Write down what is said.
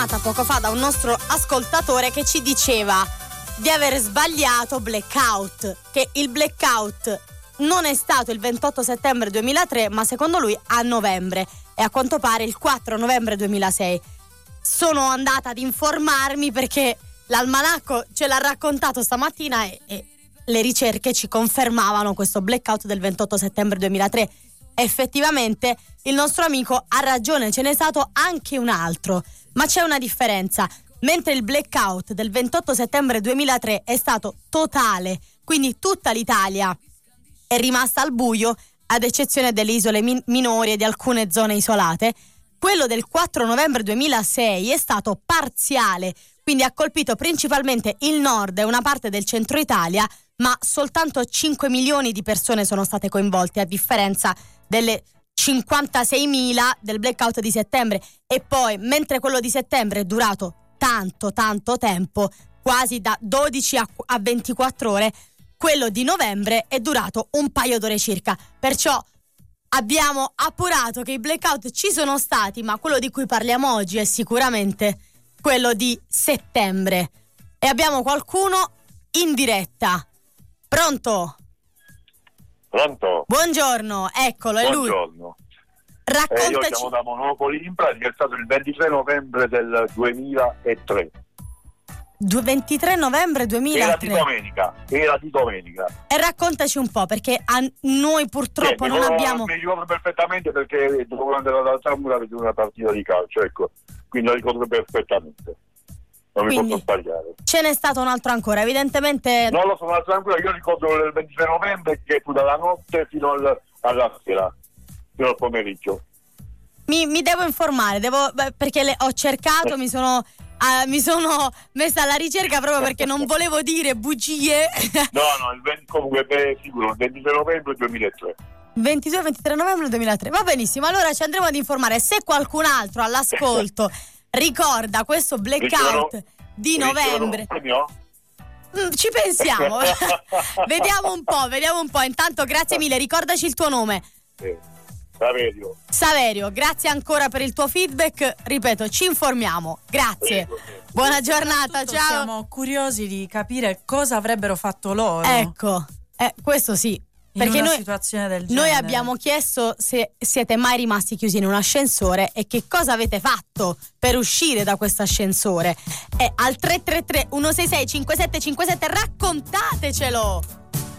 Poco fa da un nostro ascoltatore che ci diceva di aver sbagliato blackout, che il blackout non è stato il 28 settembre 2003 ma secondo lui a novembre e a quanto pare il 4 novembre 2006. Sono andata ad informarmi perché l'almanacco ce l'ha raccontato stamattina e le ricerche ci confermavano questo blackout del 28 settembre 2003. Effettivamente il nostro amico ha ragione, ce n'è stato anche un altro, ma c'è una differenza. Mentre il blackout del 28 settembre 2003 è stato totale, quindi tutta l'Italia è rimasta al buio, ad eccezione delle isole minori e di alcune zone isolate, quello del 4 novembre 2006 è stato parziale, quindi ha colpito principalmente il nord e una parte del centro Italia, ma soltanto 5 milioni di persone sono state coinvolte, a differenza delle 56.000 del blackout di settembre. E poi, mentre quello di settembre è durato tanto tempo, quasi da 12 a 24 ore, quello di novembre è durato un paio d'ore circa. Perciò abbiamo appurato che i blackout ci sono stati, ma quello di cui parliamo oggi è sicuramente quello di settembre. E abbiamo qualcuno in diretta. Pronto? Pronto? Buongiorno, eccolo, è lui. Buongiorno. Raccontaci. Io chiamo da Monopoli, in pratica è stato il 23 novembre del 2003. 23 novembre 2003. Era di domenica. E raccontaci un po', perché a noi purtroppo non abbiamo... Mi ricordo perfettamente perché dovevo andare ad Altamura a vedere una partita di calcio, ecco. Quindi la ricordo perfettamente. Non mi posso sbagliare. Ce n'è stato un altro ancora, evidentemente. Non lo so, un altro ancora. Io ricordo il 23 novembre che fu dalla notte fino alla sera, fino al pomeriggio. Mi devo informare, perché ho cercato, mi sono messa alla ricerca proprio perché non volevo dire bugie. No, comunque sicuro, il 23 novembre 2003. 22-23 novembre 2003. Va benissimo, allora ci andremo ad informare. Se qualcun altro all'ascolto ricorda questo blackout di novembre, ci pensiamo. vediamo un po'. Intanto grazie mille, ricordaci il tuo nome. Saverio, grazie ancora per il tuo feedback. Ripeto, ci informiamo. Grazie. Buona giornata, ciao. Siamo curiosi di capire cosa avrebbero fatto loro. Ecco, questo sì. Perché in una situazione del genere. Noi abbiamo chiesto se siete mai rimasti chiusi in un ascensore e che cosa avete fatto per uscire da questo ascensore. Al 333 166 5757 raccontatecelo.